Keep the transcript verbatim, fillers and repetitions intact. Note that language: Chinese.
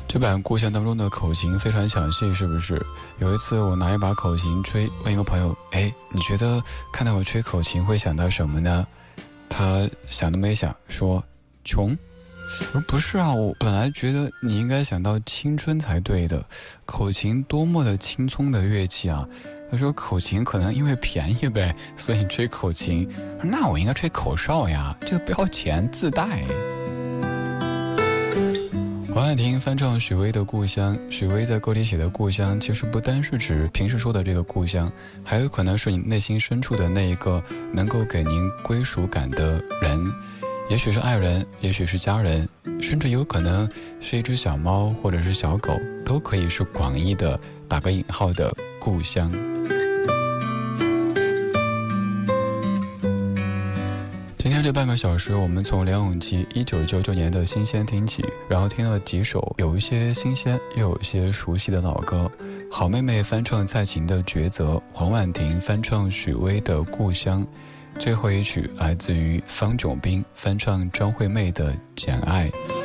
这版故乡当中的口琴非常详细，是不是？有一次我拿一把口琴吹，问一个朋友，哎，你觉得看到我吹口琴会想到什么呢？他想都没想说穷。我说不是啊，我本来觉得你应该想到青春才对的，口琴多么的轻松的乐器啊。他说口琴可能因为便宜呗，所以吹口琴。那我应该吹口哨呀，这个不要钱自带。黄海婷翻唱许巍的故乡，许巍在歌里写的故乡其实不单是指平时说的这个故乡，还有可能是你内心深处的那一个能够给您归属感的人，也许是爱人，也许是家人，甚至有可能是一只小猫或者是小狗，都可以是广义的打个引号的故乡。今天这半个小时，我们从梁咏琪一九九九年的新鲜听起，然后听了几首有一些新鲜又有一些熟悉的老歌。好妹妹翻唱蔡琴的抉择，黄婉婷翻唱许巍的故乡，最后一曲来自于方炯斌翻唱张惠妹的简爱。